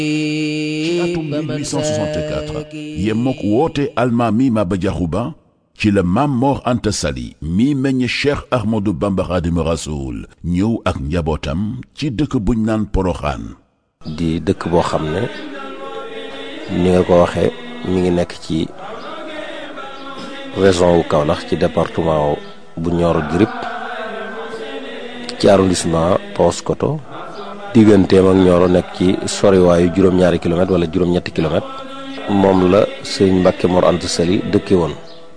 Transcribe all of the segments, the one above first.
ci atum 1864 yemook woote almaami Maba Diakhou Ba ci la Maam Mor Anta Sali mi meññ Cheikh Ahmadou Bamba Khadimu Rasoul ñëw ak njabootam ci dëkk buñ naan Poroxaan. di dëkk boo xam ne ni nga ko waxee mi ngi nekk ci région wu Kaolack ci département bu Nioro du Rip ci arrondissement Paoskoto digganteem ak Nioro nekk ci soriwaayu juróom-ñaari kilomètre wala juróom-ñetti kilomètre moom la sëñ Mbàkke Mor Anta Sali dëkke woon.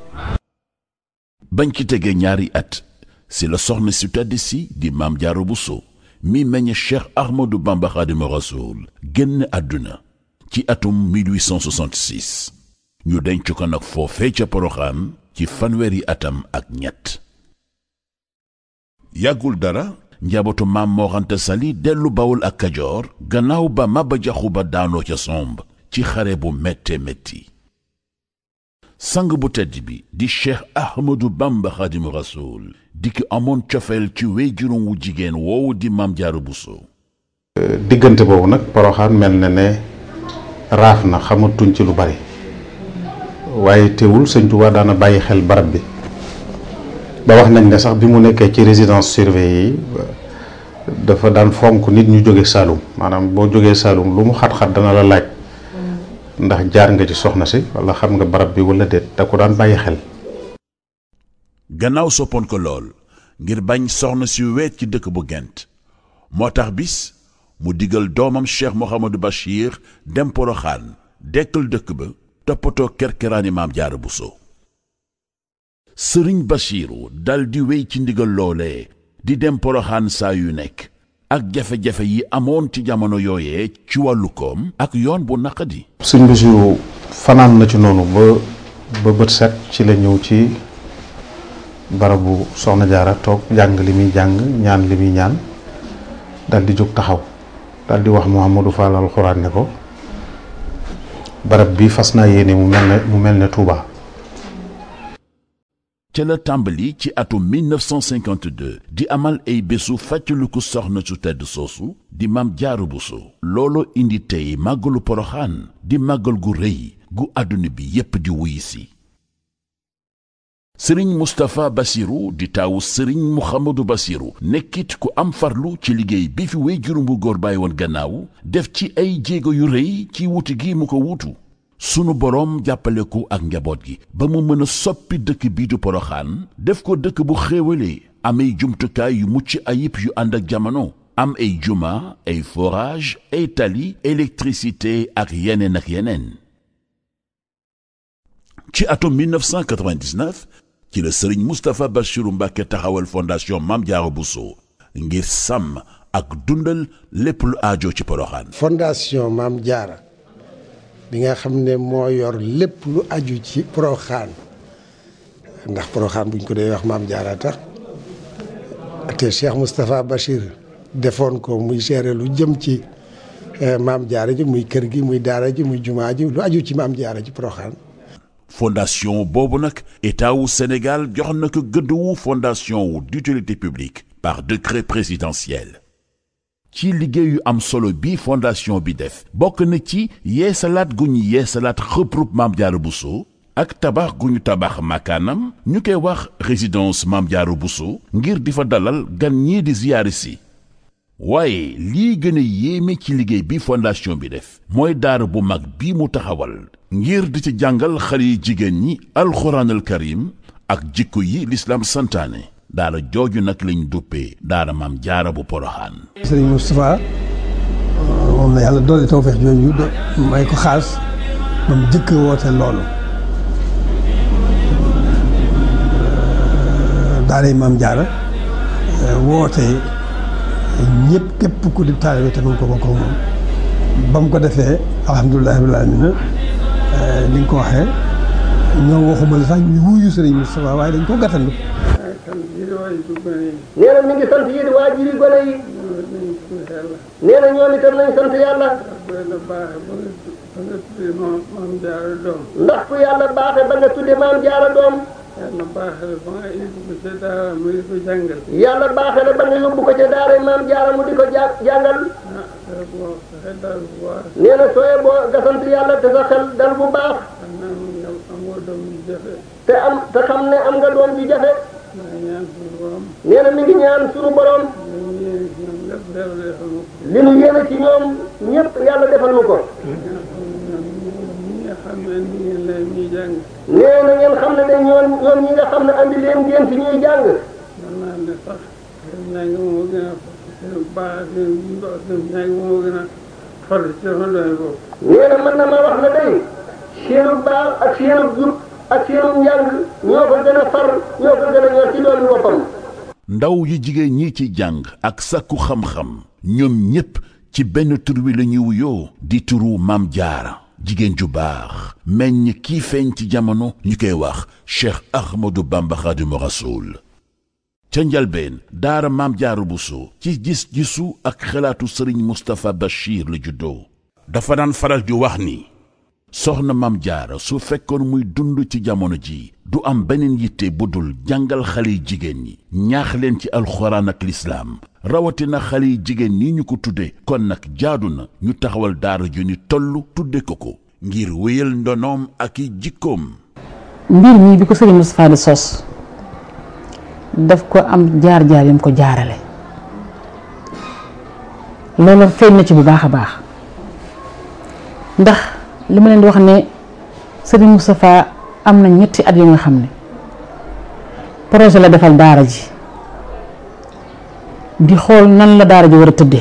bañ ci tegee ñaari at si la soxna si tedd si di Maam Jaara Buso mi meññ Cheikh Ahmadou Bamba Khadimu Rasoul génn àdduna ci atum 1866 ñu denc ko nag foofee ca Poroxaan ci fanweeri atam ak ñett. yàggul dara njabootu Maam Mor Anta Sali dellu Bawol ak Kajoor gannaaw ba Maba Diakhou Ba daanoo ca somb ci xare bu métte métti. sang bu tedd bi di Cheikh Ahmadou Bamba Khadimu Rasoul di ki amoon cofeel ci wéyjuram wu jigéen woowu di Maam Jaara Buso. diggante boobu nag Poroxaan mel na ne raaf na xamatuñ ci lu bari waaye teewul Sëñ Tuubaa daana bàyyi xel barab bi ba wax nañ ne sax bi mu nekkee ci résidence surveillée yi dafa daan fonk nit ñu jóge Saalum maanaam boo jógee Saalum lu mu xat-xat dana la laaj ndax jaar nga ci soxna si wala xam nga barab bi wala déet da ko daan bàyyi xel. gannaaw soppoon ko lool ngir bañ soxna si weet ci dëkk bu Gent moo tax bis mu digal doomam Cheikh Mouhamadou Bachir dem Poroxaan dekkal dëkk ba toppatoo kerkeraani Maam Jaara Buso. sëriñ Bachiru dal di wéy ci ndigal loolee di dem Poroxaan saa yu nekk ak jafe-jafe yi amoon ci jamono yooyee ci wàllu koom ak yoon bu naqadi. sëñ Bachiru fanaan na ci noonu ba bët set ci la ñëw ci barabu soxna Jaara toog jàng li muy jàng ñaan li muy ñaan dal di jóg taxaw dal di wax Mouhamadou Fall alxuraan ne ko barab bi fas naa yéene mu mel ne Touba. ca la tàmbali ci atum 1952 di amal ay bésu fàttaliku soxna su tedd soosu di Maam Jaara Buso. looloo indi tey màggalu Poroxaan di màggal gu rëy gu àdduna bi yépp di wuy si. sëriñ Moustapha Bassirou di taawu sëriñ Mouhamadou Bassirou nekkit ku am farlu ci liggéey bi fi wéyjuram bu góor bàyyi woon gannaaw def ci ay jéego yu rëy ci wuti gi mu ko wuutu. sunu boroom jàppale ko ak njaboot gi ba mu mën a soppi dëkk bii du Poroxaan def ko dëkk bu xéewalee am ay jumtukaay yu mucc ayib yu ànd ak jamono am ay juma ay forage ay tali électricité ak yeneen ak yeneen. ci atum 1999 ci la sëriñ Moustapha Bassirou Mbacké taxawal fondation Maam Jaara Buso ngir sàmm ak dundal lépp lu aajo ci Poroxaan. fondation Maam Jaara bi nga xam ne moo yor lépp lu aju ci Poroxaan ndax Poroxaan buñ ko dee wax Maam Jaara tax te Cheikh Moustapha Bachir defoon ko muy gérer lu jëm ci Maam Jaara ji muy kër gi muy daara ji muy jumaa ji lu aju ci Maam Jaara ji Poroxaan. fondation boobu nag état wu Sénégal jox na ko gëdd wu fondation wu d'utilité publique par décret présidentiel. ci liggéeyu am solo bi fondation bi def bokk na ci yeesalaat gu ñu yeesalaat xëprub Maam Jaara Buso ak tabax gu ñu tabax makaanam ñu koy wax résidence Maam Jaara Buso ngir di fa dalal gan ñii di ziyaari si. waaye lii gën a yéeme ci liggéey bi fondation bi def mooy daara bu mag bi mu taxawal ngir di ci jàngal xale yi jigéen ñi alxuraanal karim ak jikko yi lislaam santaane. daara jooju nag lañ duppee daara Maam Jaara bu Poroxaan. sëriñ Moustapha moom la yàlla doole tawfeex jooju may ko xaas ba mu jëkk woote loolu daara yi Maam Jaara woote ñëpp képp ku di taalibe te mu ko bokk moom ba mu ko defee alhamdulilah rabbil aalamiina li nga ko waxee ñoo waxuma la sax ñu wuyu sëriñ Moustapha waaye dañ ko gàttandu. nee na mi ngi sant yéen waajur yi gone yi nee na ñoom itam nañ sant yàlla yàlla baaxee ba nga tuddee maam jaara doom. ndax ku yàlla baaxee ba nga tuddee maam jaara doom. yàlla baaxee la ba nga yóbbu ko ca daara mu di ko jàngal. yàlla baaxee la ba nga yóbbu ko ca daara maam jaara mu di ko jàngal. ah dara boo sa xel daal bu baax. nee na sooyee boo nga sant yàlla te sa xel dal bu baax. xam naa am nga doom ju jafe. te xam ne am nga doom ju jafe. maa ngi ñaan suñu borom. nee na mi ngi ñaan suñu borom. li nu yéene ci ñoom ñëpp yàlla defal nu ko. nee na ngeen xam ne de ñoom ñi nga xam ne andi leen ngeen fi ñuy jàng. mën naa ne sax seen njàng moo gën a baax seen njàng moo gën a farlu ci sama doole boobu. nee na mën na ma wax ne day seenu baax ak seenu jub ak seenu njàng ñoo ko gën a far ñoo ko gën a ñor ci doole boppam. ndaw yu jigéen ñi ci jàng ak sakku xam-xam ñoom ñépp ci benn tur wi la ñuy wuyoo di turu Maam Jaara jigéen ju baax meññ kii feeñ ci jamono ñu koy wax Cheikh Ahmadou Bamba Khadimu Rasoul ca njalbeen daara Maam Jaara Buso ci gis-gisu ak xalaatu Sëriñ Moustapha Bachir la juddoo dafa daan faral di wax ni soxna Maam Jaara su fekkoon muy dund ci jamono ji du am beneen yitte bu dul jàngal xale yi jigéen ñi ñaax leen ci alxuraan ak lislaam rawatina xale yi jigéen ñi ñu ko tudde kon nag jaadu na ñu taxawal daara ju ni toll tudde ko ngir wéyal ndonoom ak i jikkoom. mbir mi bi ko Sëriñ Moustapha di sos daf ko am jaar-jaar yam ko jaarale loolu feeñ na ci bu baax a baax ndax li ma leen di wax ne Sëriñ Moustapha am na ñetti at yu nga xam ne projet la defal daara ji di xool nan la daara ji war a tëdde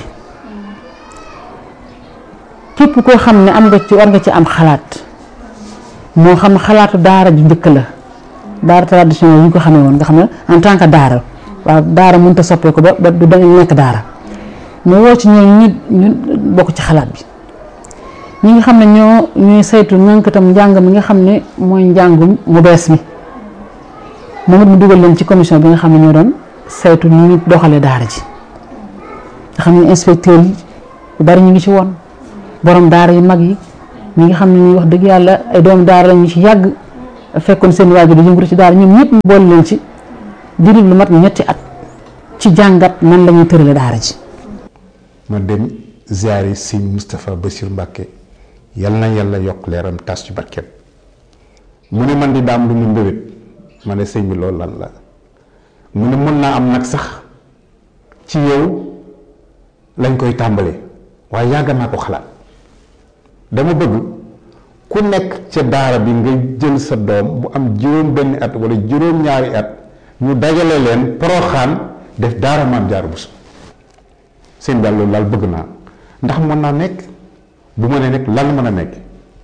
képp koo xam ne am nga ci war nga ci am xalaat moo xam xalaatu daara ju njëkk la daara traditionnel yi ñu ko xamee woon nga xam ne en tant que daara waaw daara mënut a soppeeku ba du dañu nekk daara mu woo ci ñoom ñu bokk ci xalaat bi ñi nga xam ne ñooy saytu ñànkatam njàng mi nga xam ne mooy njàngum mu bees mi moom it mu dugal leen ci commission bi nga xam ne ñoo doon saytu ni ñu doxalee daara ji nga xam ne inspecteur yi yu bari ñu ngi ci woon borom daara yu mag yi ñi nga xam ne ñuy wax dëgg yàlla ay doomu daara la ñu ci yàgg fekkoon seen waajur di yëngatu ci daara ñoom ñëpp mu boole leen ci diiru lu mat ñetti at ci jàngat nan la ñuy tërale daara ji. ma dem ziyaari Sëñ Moustapha Bachir Mbacke yal na yàlla yokk leeram tas ci barkeem mu ne man di daam lu mu mbébét ma ne sëñ bi loolu lan la mu ne mën naa am nag sax ci yow lañ koy tàmbalee waaye yàgg naa ko xalaat dama bëgg ku nekk ca daara bi nga jël sa doom bu am juróom benn at wala juróom ñaari at ñu dajale leen Poroxaan def daara Maam Jaara Buso sëñ bi loolu laal bëgg naa ndax mën naa nekk bu ma nee nekk lan mën a nekk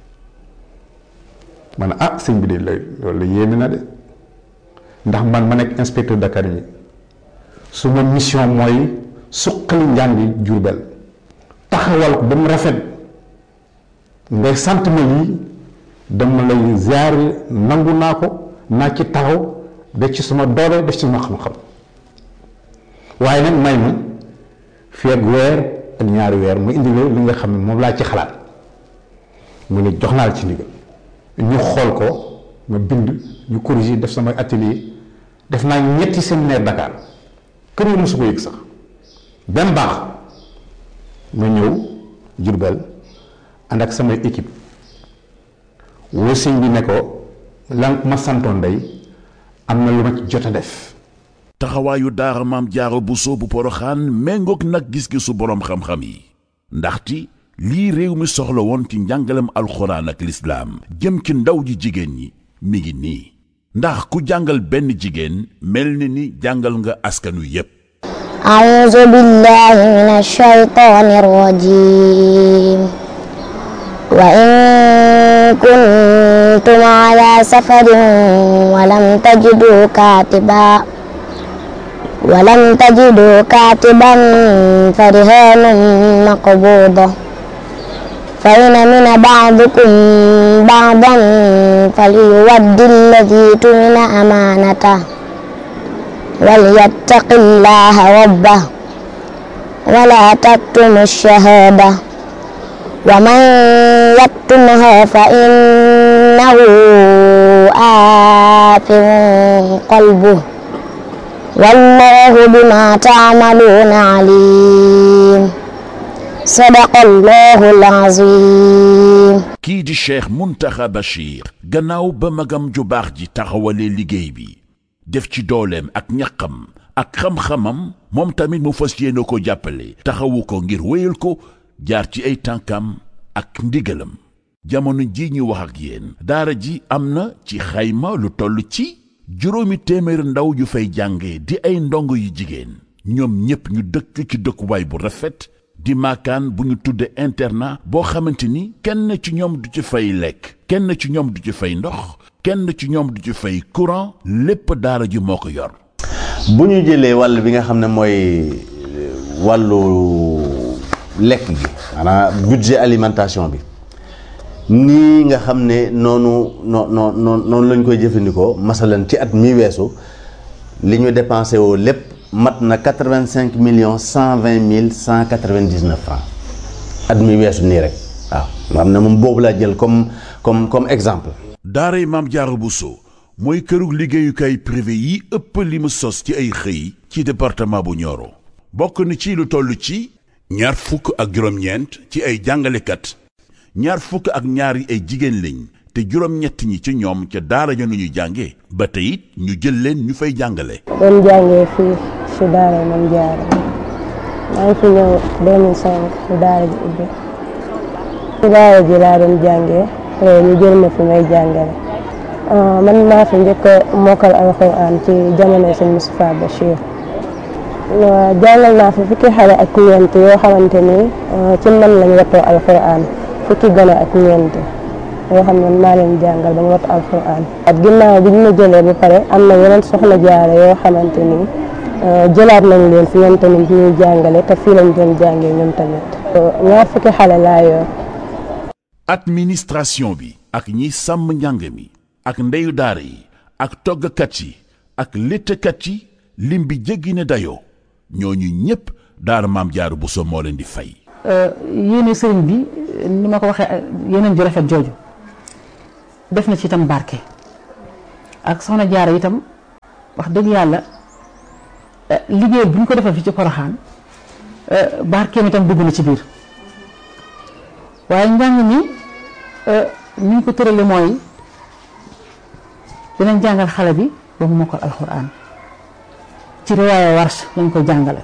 ma ne ah sëñ bi de loolu la yéeme na de ndax man ma nekk inspecteur d'académie su ma mission mooy suqali njàngi Jurbel taxawal ko ba mu rafet ngay sant ma lii dama lay ziare nangu naa ko naa ci taxaw def ci suma doole def ci suma xam-xam waaye nag may ma fii ak weer ak ñaari weer mu indi li nga xam ne moom laa ci xalaat mu ne jox naa la ci ndigal ñu xool ko ma bind ñu corriger def sama atelier def naa ñetti séminaire Dakar kër yi mosu ko yëg sax benn baax ma ñëw Jurbel ànd ak samay équipe woo sëñ bi ne ko lan ma santoon day am na lu ma ci jot a def. taxawaayu daara Maam Jaara Buso bu Poroxaan méngoog nag gis-gisu boroom xam-xam yi ndaxte lii réew mi soxla woon ci njàngalem alxuraan ak lislaam jëm ci ndaw ji jigéen ñi mi ngi nii ndax ku jàngal benn jigéen mel ni jàngal nga askanu yépp. a'uuzu billaahi mina shaytaani rajiim wa in kuntum alaa safarin wa lam tajiduu kaatiban farihaanun maqbuuda fa in amina ba'dukum ba'dan falyuwaddi alladii tumina amaanatahu walyattaqi llaaha rabbahu wa laa taktumu shahaada wa man yaktumha fa innahu aathim qalbuhu wallahu bima ta'maluna alim. sadaqallahul azim. kii di Cheikh Mountakha Bachir gannaaw ba magam ju baax ji taxawalee liggéey bi def ci dooleem ak ñaqam ak xam-xamam moom tamit mu fas yéene ko jàppale taxawu ko ngir wéyal ko jaar ci ay tànkam ak ndigalam. jamono ji ñu wax ak yéen daara ji am na ci xayma lu toll ci 700 ndaw yu fay jànge di ay ndongo yu jigéen ñoom ñépp ñu dëkk ci dëkkuwaay bu rafet di maakaan bu ñu tudde internat boo xamante ni kenn ci ñoom du ci fay lekk kenn ci ñoom du ci fay ndox kenn ci ñoom du ci fay courant lépp daara ji moo ko yor. bu ñu jëlee wàll bi nga xam ne mooy wàllu lekk gi maanaam budget alimentation bi nii nga xam ne noonu lañ koy jëfandikoo masalan ci at mi weesu li ñu dépensé woo lépp mat na 85,120,199 francs at mi weesu nii rek waaw nga xam ne moom boobu laa jël comme exemple. daaray Maam Jaara Bousso mooy kërug liggéeyukaay privé yi ëpp li mu sos ci ay xëy ci département bu Nioro bokk na ci lu toll ci 29 ci ay jàngalekat 22 yi ay jigéen lañ te 7 ñi ci ñoom ca daara ja nu ñu jànge ba tey it ñu jël leen ñu fay jàngale. doon jàngee fii ci daara Maam Jaara maa ngi fi ñëw 2005 ci daara ji ubbi ci daara ji laa doon jàngee ñu jël ma fi may jàngale. man maa fi njëkk a mokkal alxuraan ci jamono sëñ Moustapha Bachir jàngal naa fi fukki xale ak ñeent yoo xamante ni ci man lañ wattoo alxuraan fukki gone ak ñeent yoo xam ne maa leen jàngal ba ñu wattu alxuraan. ak ginnaaw bi ñu ma jëlee ba pare am na yeneen soxna jaare yoo xamante ni jëlaat nañ leen fi ñoom tamit ñuy jàngale te fii lañ doon jàngee ñoom tamit. ñaar fukki xale laa yor. administration bi ak ñi sàmm njàng mi ak ndeyu daara yi ak toggkat yi ak léttkat yi lim bi jéggi ne dayoo ñooñu ñépp daara Maam Jaara Bousso moo leen di fay. yéene sëriñ bi ni ma ko waxee yeneen ju rafet jooju def na ci itam barke ak soxna Jaara itam wax dëgg yàlla liggéey bu ñu ko defal fi ci Poroxaan barkeem itam dugg na ci biir waaye njàng mi ni ñu ko tërale mooy dinañ jàngal xale bi ba mu mokkal alxuraan ci riwaaya Warsh lañ ko jàngale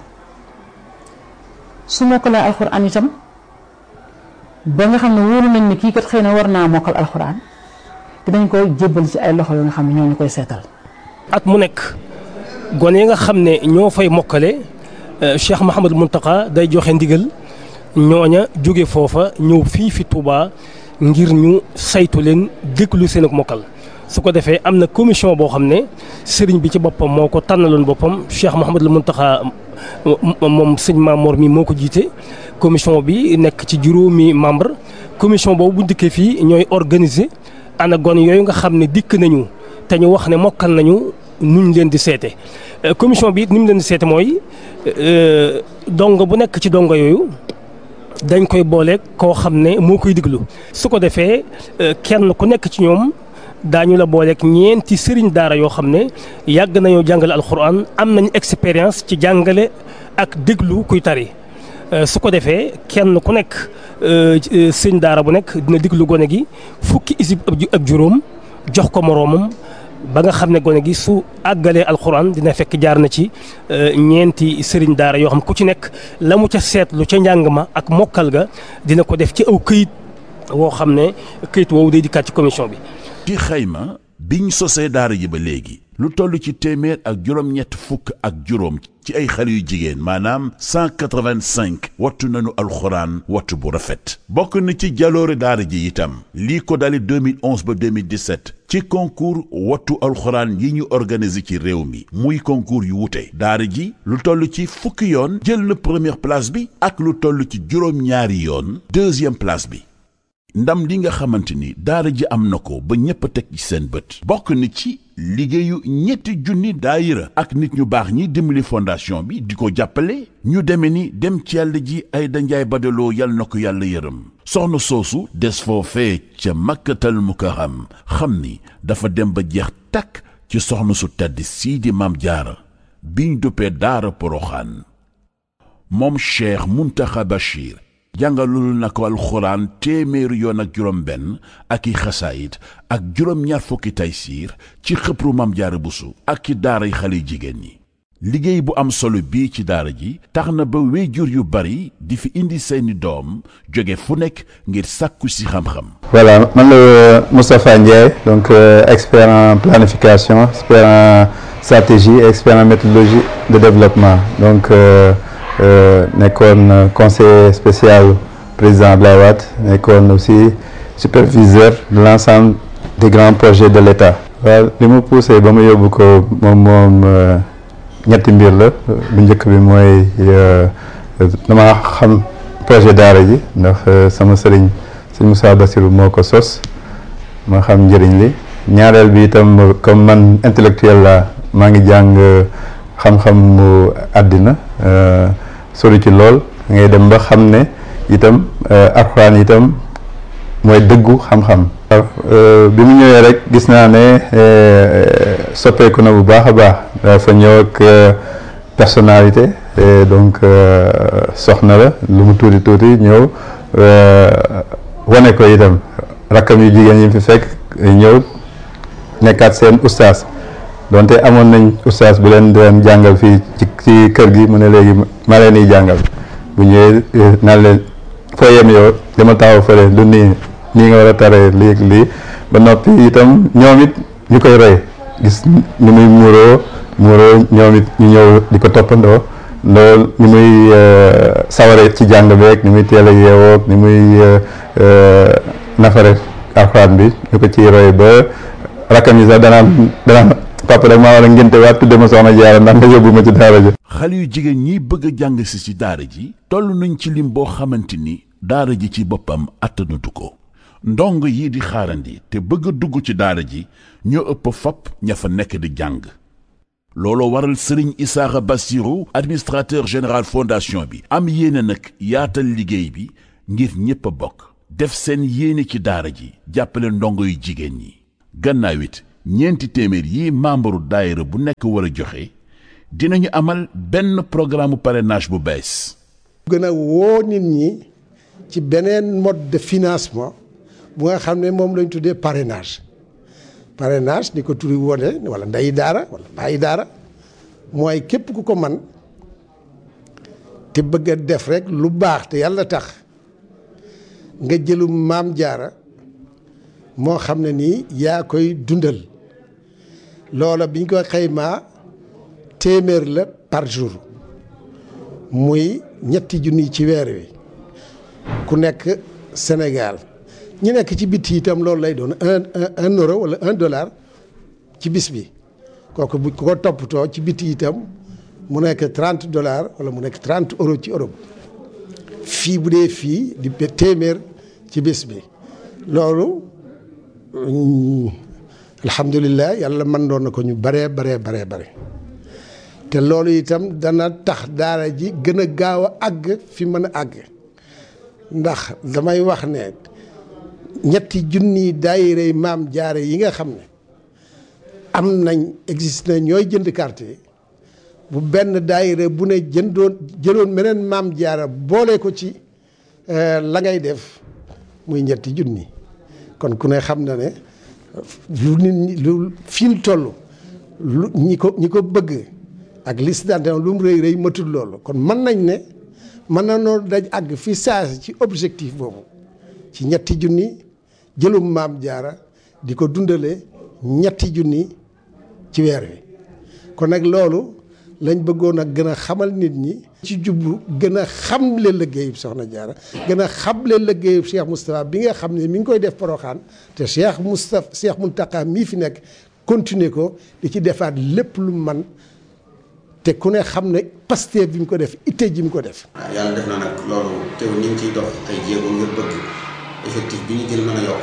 su mokkalee alxuraan itam ba nga xam ne wóolu nañ ni kii kat xëy na war naa mokkal alxuraan dinañ ko jébbal ci ay loxo yoo nga xam ne ñoo ñu koy seetal. at mu nekk gone yi nga xam ne ñoo fay mokkale Cheikh Mouhamadou Mountakha day joxe ndigal ñooña jóge foofa ñëw fii fi Touba ngir ñu saytu leen déglu seen ak mokkal. su ko defee am na commission boo xam ne sëriñ bi ci boppam moo ko tànnaloon boppam Cheikh Mouhamadou Mountakha moom sëñ Mamor mi moo ko jiite commission bi nekk ci 5 membre commission boobu bu dikkee fii ñooy organiser ana gone yooyu nga xam ne dikk nañu te ñu wax ne mokkal nañu nuñ leen di seete commission bi it ni mu leen di seete mooy dongo bu nekk ci dongo yooyu dañ koy boole koo xam ne moo koy diglu su ko defee kenn ku nekk ci ñoom daañu la booleeg ñeenti sëriñ daara yoo xam ne yàgg nañoo jàngale alxuraan am nañ expérience ci jàngale ak déglu kuy tari su ko defee kenn ku nekk sëriñ daara bu nekk dina déglu gone gi fukki isib ak juróom jox ko moroomam ba nga xam ne gone gi su àggalee alxuraan dina fekk jaar na ci ñeenti sëriñ daara yoo xam ku ci nekk la mu ca seetlu ca njàng ma ak mokkal ga dina ko def ci aw këyit woo xam ne këyit woowu day dikkaat ci commission bi. ci xayma biñ sosee daara ji ba léegi lu toll ci 187 ci ay xale yu jigéen maanaam 185 wattu nañu alxuraan wattu bu rafet bokk na ci jaloore daara ji itam lii ko dali 2011 ba 2017 ci concours wattu alxuraan yi ñu organisé ci réew mi muy concours yu wute daara ji lu toll ci fukki yoon jël na première place bi ak lu toll ci juróom-ñaari yoon deuxième place bi ndam li nga xamante ni daara ji am na ko ba ñépp a teg ci seen bët bokk ni ci liggéeyu ñetti junni daayira ak nit ñu baax ñi dimbali fondation bi di ko jàppale ñu deme ni dem ci yàlla ji Ayda Njaay Badaloo yal na ko yàlla yërëm soxna soosu des foofee ca Makkatal Mukarram xam ni dafa dem ba jeex takk ci soxna su tedd sii di Maam Jaara biñ duppee daara Poroxaan moom Cheikh Muntaxa Bachir jàngalul na ko alxuraan téeméeri yoon ak juróom benn ak i xasaayit ak juróom-ñaar fukki taysiir ci xëpru Maam Jaara Buso ak ci daaray xale jigéen ñi liggéey bu am solo bii ci daara ji tax na ba wéyjur yu bari di fi indi seeni doom jóge fu nekk ngir sàkku si xam-xam. Voilà, man la Moustapha Ndiaye donc expert en planification, expert en stratégie et expert en méthodologie de développement donc nekkoon conseiller spécial président Abdoulaye Wade nekkoon aussi superviseur de l'ensemble des grands projets de l'État. waaw li mu poussé ba mu yóbbu ko moom ñetti mbir la bu njëkk bi mooy dama xam projet daara ji ndax sama sëriñ Moussa Bassirou moo ko sos ma xam njëriñ li ñaareel bi itam comme man intellectuel la maa ngi jàng xam-xam mu àddina sori ci lool ngay dem ba xam ne itam alxuraan itam mooy dëggu xam-xam. bi mu ñëwee rek gis naa ne soppeeku na bu baax a baax dafa ñëw ak personnalité donc soxna la lu mu tuuti tuuti ñëw wane ko itam rakkam yu jigéen yi fi fekk ñëw nekkaat seen ustaas donte amoon nañ ustaas bu leen doon jàngal fii ci kër gi mu ne léegi ma leen di jàngal bu ñëwee naan leen foo yem yow dama taxaw fële lu nii nga war a taree lii ba noppi itam ñoom it ñu koy roy gis ni muy muuroo ñoom it ñu ñëw di ko toppandoo loolu ni muy saware ci jàng beeg ni muy teel a yeewoog ni muy nafare alxuraan bi ñu ko ciy roy ba rakkam yi sax danaan papa rek maa war a ngénte waat tudde ma soxna Jaara ndax nga yóbbu ma ci daara ji. xale yu jigéen ñi bëgg a jàng si ci daara ji toll nañ ci lim boo xamante ni daara ji ci boppam attanatu ko ndong yi di xaarandi te bëgg a dugg ci daara ji ñoo ëpp fop ña fa nekk di jàng looloo waral Serigne Issakha Bassirou administrateur général fondation bi am yéene nag yaatal liggéey bi ngir ñépp a bokk def seen yéene ci daara ji jàppale ndongo yu jigéen ñi gannaaw it ñeenti téeméer yi membre daayira bu nekk war a joxe dinañu amal benn programme parrainage bu bees. gën a woo nit ñi ci beneen mode de financement bu nga xam ne moom lañ tuddee parrainage ni ko turi wone wala ndeyi daara wala bàyyi daara mooy képp ku ko man te bëgg a def rek lu baax te yàlla tax nga jëlum Maam Jaara moo xam ne nii yaa koy dundal loola biñ ko xaymaa téeméer la par jour muy ñetti junni ci weer wi ku nekk Sénégal ñi nekk ci biti itam loolu lay doon un euro wala $1 ci bis bi kooku bu ko toppatoo ci biti itam mu nekk $30 wala mu nekk 30 euros ci Europe fii bu dee fii di téeméer ci bis bi loolu alhamdulilah yàlla mën doon na ko ñu bare te loolu itam dana tax daara ji gën a gaaw a àgg fi mën a àgg ndax damay wax ne ñetti junni daayira Maam Jaara yi nga xam ne am nañ existe na ñooy jënd carte yi bu benn daayira bu ne jëloon meneen Maam Jaara boole ko ci la ngay def muy ñetti junni kon ku ne xam na ne lu nit ñi lu fi mu toll lu ñi ko bëgg ak liste d'adhésion lu mu rëy matul loolu kon mën nañ ne mën na noonu daj àgg fi saasi ci objectif boobu ci ñetti junni jëlum Maam Jaara di ko dundale ñetti junni ci weer wi kon nag loolu lañ bëggoon a gën a xamal nit ñi ci jublu gën a xamle liggéeyub Soxna Jaara gën a xamle liggéeyub Cheikh Moustapha bi nga xam ne mi ngi koy def Porokhane te Cheikh Mountakha mii fi nekk continuer ko di ci defaat lépp lu man te ku ne xam ne Pastef bi mu ko def itte ji mu ko def. waaw yàlla def na nag loolu teew ñu ngi ciy dox ay jéego ngir bëgg effectif bi ñu gën mën a yokk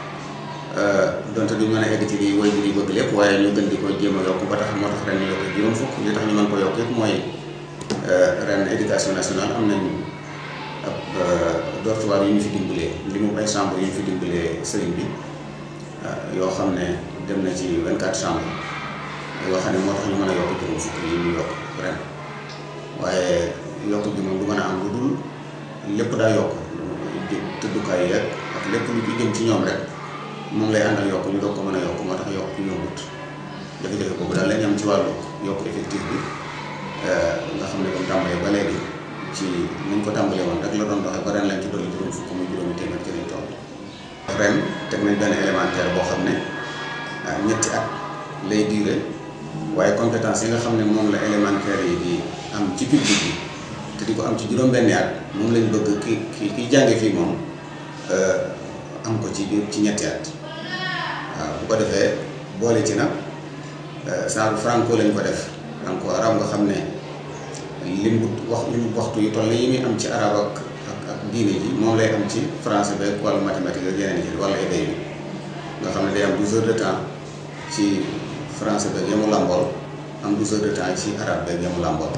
donte duñ mën a egg ci li way bi bëgg lépp waaye ñu gën di ko jéem a yokk ba tax moo tax ren ñu yokk juróom fukk li tax ñu mën ko yokk yëpp mooy ren éducation nationale am nañ ab dortoir yu ñu fi dimbalee li mu ay chambre yu ñu fi dimbalee sëriñ bi yoo xam ne dem na ci 24 chambres yoo xam ne moo tax ñu mën a yokk juróom fukk yi ñu yokk ren waaye yokk bi moom du mën a am lu dul lépp daa yokk tëddukaay yeeg ak lépp lu ci jëm ci ñoom rek moom lay àndal yokk ñu doog ko mën a yokk moo tax yokk yombut jafe-jafe boobu daal lañ am ci wàllu yokk effectif bi nga xam ne ba mu tàmbalee ba léegi ci nañ ko tàmbalee woon rek la doon doxee ba ren lañ ci dolli juróom fukk muy juróomi téeméer ci lañ toll ren teg nañ benn élémentaire boo xam ne ñetti at lay duré waaye compétence yi nga xam ne moom la élémentaire yi di am ci public bi te di ko am ci juróom-benni at moom lañ bëgg ki jànge fii moom am ko ci ñetti at waaw bu ko defee boole ci nag genre franco lañ ko def franco arab nga xam ne limu waxtu yu toll yi muy am ci arab ak diine ji moom lay am ci français beeg wala mathématique ak yeneen yi wala éday bi nga xam ne day am 12 heures de temps ci français beeg yamu làmbool am 12 heures de temps ci arabe beeg yamu làmbool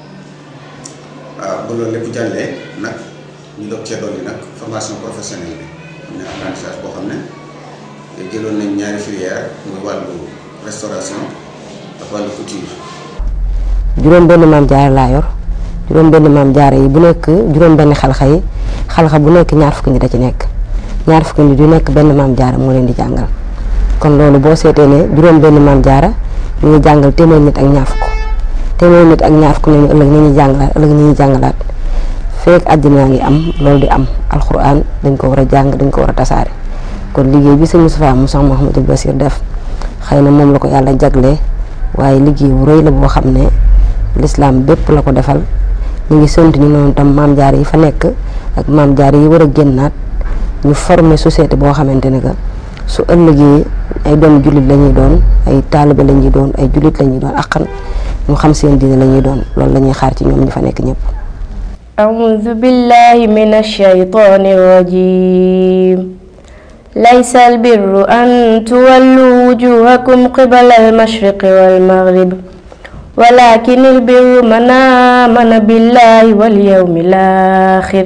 waaw ba loolu lépp jàllee nag ñu doog cee dolli nag formation professionnelle bi am na apprentissage boo xam ne jëloon nañ ñaari filière muy wàllu restauration ak wàllu couture. juróom benn maam jaara laa yor juróom benn maam jaara yi bu nekk juróom benn xalxa yi xalxa bu nekk ñaar fukki nit a ci nekk ñaar fukki nit yu nekk benn maam jaara moo leen di jàngal kon loolu boo seetee ne juróom benn maam jaara ñu ngi jàngal téeméer nit ak ñaar fukk téeméer nit ak ñaar fukk nañu ëllëg ñu ñuy jàngalaat ëllëg ñu ñuy jàngalaat feek àddina ngi am loolu di am alxuraan dañ ko war a jàng dañ ko war a tasaare kon liggéey bi sëñ Moustapha Moussa Mouhamadou Bassir def xëy na moom la ko yàlla jaglee waaye liggéey bu rëy la boo xam ne lislaam bépp la ko defal ñu ngi sant ñu noonu tam maam jaar yi fa nekk ak maam jaar yi war a génnaat ñu former société boo xamante ne que su ëllëgee ay doomu jullit la ñuy doon ay taalibe la ñuy doon ay jullit la ñuy doon akkan ñu xam seen diine la ñuy doon loolu la ñuy xaar ci ñoom ñu fa nekk ñëpp. أعوذ بالله من الشيطان الرجيم ليس البر أن تولوا وجوهكم قبل المشرق والمغرب ولكن البر من آمن بالله واليوم الآخر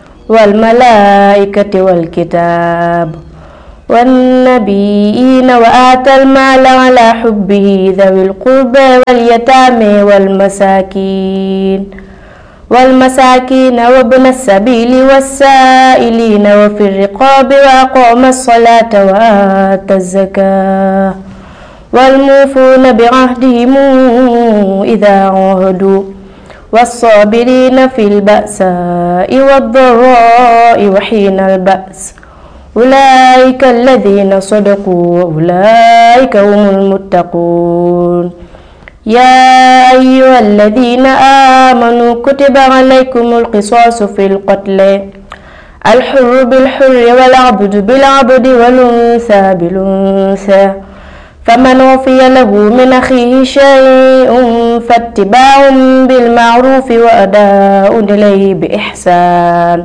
والملائكة والكتاب والنبيين وآتى المال على حبه ذوي القربى واليتامى والمساكين وابن السبيل والسائلين وفي الرقاب وأقام الصلاة وآتى الزكاة والموفون بعهدهم إذا عاهدوا والصابرين في البأساء والضراء وحين البأس أولئك الذين صدقوا وأولئك هم المتقون يا أيها الذين آمنوا كتب عليكم القصاص في القتل الحر بالحر والعبد بالعبد والأنثى بالأنثى فمن عفي له من أخيه شيء فاتباع بالمعروف وأداء إليه بإحسان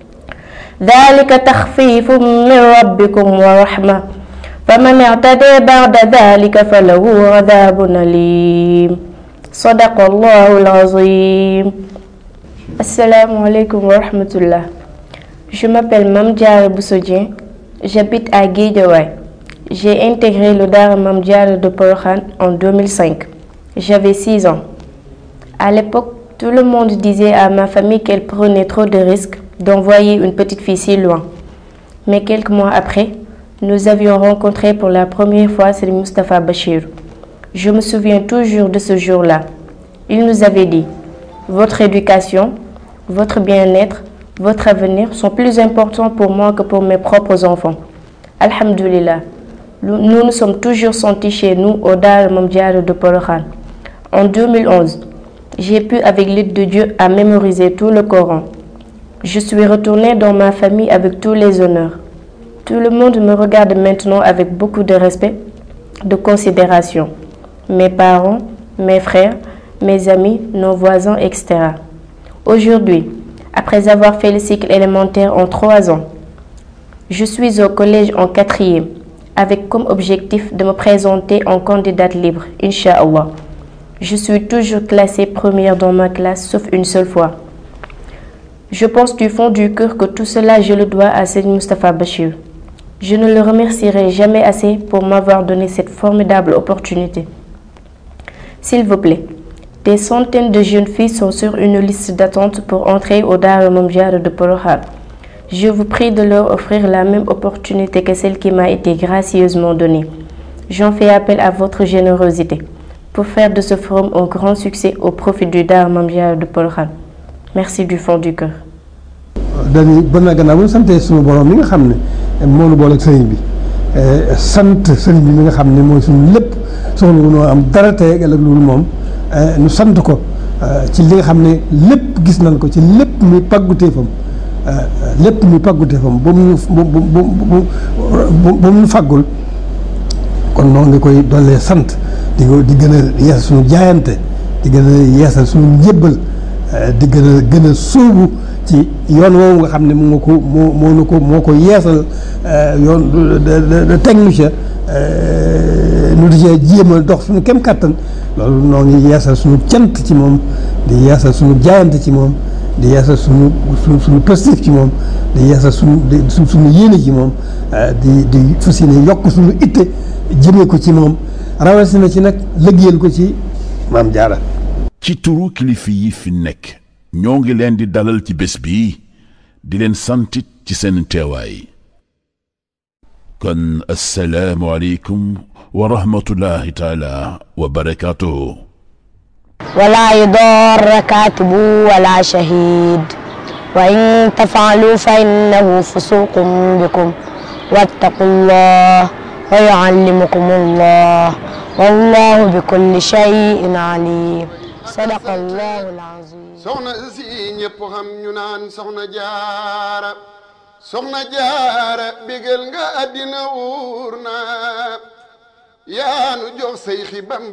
ذلك تخفيف من ربكم ورحمة فمن اعتدى بعد ذلك فله عذاب أليم صدق الله العظيم. Assalamu alaikum wa rahmatullah. Je m'appelle Mame Diarra Bousso Dieng, j'habite à Guédiawaye. J'ai intégré le Daara Mame Diarra de Porokhane en 2005. J'avais 6 ans. À l'époque, tout le monde disait à ma famille qu'elle prenait trop de risques d'envoyer une petite fille si loin. Mais quelques mois après, nous avions rencontré pour la première fois Serigne Moustapha Bachir. Je me souviens toujours de ce jour-là. Il nous avait dit: votre éducation, votre bien-être, votre avenir sont plus importants pour moi que pour mes propres enfants. Alhamdulillah, nous nous sommes toujours sentis chez nous au Daara Mame Diarra de Porokhane. En 2011, j'ai pu, avec l'aide de Dieu, à mémoriser tout le Coran. Je suis retournée dans ma famille avec tous les honneurs. Tout le monde me regarde maintenant avec beaucoup de respect, de considération. Mes parents, mes frères, mes amis, nos voisins, etc. Aujourd'hui, après avoir fait le cycle élémentaire en 3 ans, Je suis au collège en 4e, avec comme objectif de me présenter en candidate libre, Inch'Allah. Je suis toujours classée première dans ma classe, sauf une seule fois. Je pense du fond du cœur que tout cela, je le dois à Serigne Moustapha Bachir. Je ne le remercierai jamais assez pour m'avoir donné cette formidable opportunité. S'il vous plaît, des centaines de jeunes filles sont sur une liste d'attente pour entrer au Daara Mame Diarra de Porokhane. Je vous prie de leur offrir la même opportunité que celle qui m'a été gracieusement donnée. J'en fais appel à votre générosité pour faire de ce forum un grand succès au profit du Daara Mame Diarra de Porokhane. Merci du fond du cœur. dañuy bon na gannaaw bu ñu santee suñu borom mi nga xam ne moo nu boole ak sëriñ bi sant sëriñ bi mi nga xam ne mooy suñu lépp soxla wu noo am dara tey ak ëllëg loolu moom nu sant ko ci li nga xam ne lépp gis nañ ko ci lépp muy pàgguteefam ba mu faggul kon noonu nga koy dollee sant di gën a yeesal suñu jaayante di gën a yeesal suñu njébbal di gën a sóobu ci yoon woowu nga xam ne moo ko yeesal yoon teg nu ca nu di ca jéem a dox suñu kem kàttan loolu noo ngi yeesal suñu cant ci moom di yeesal suñu jaayante ci moom di yeesal suñu positif ci moom di yeesal suñu yéene ci moom di fas yéene yokk suñu itte jëmee ko ci moom rawatina ci nag liggéeyal ko ci Maam Jaara. ci turu kilifa yi fi nekk ñoo ngi leen di dalal ci bés bi di leen santit ci seen teewaay kon assalaamu aleykum wa rahmatullahi taala wa barakaatuhu. ولا يضار كاتب ولا شهيد وإن تفعلوا فإنه فسوق بكم واتقوا الله ويعلمكم الله والله بكل شيء عليم صدق الله العظيم. soxna si ñépp xam ñu naan soxna jaara bégal nga àddina wuur na yaa nu jox say xibam